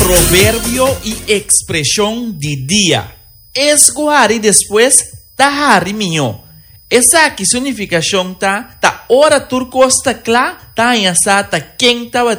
Proverbio y expresión de día. Es guari después tahari miño. Esa aquí significación ta hora turco hasta cla ta yasa ta quien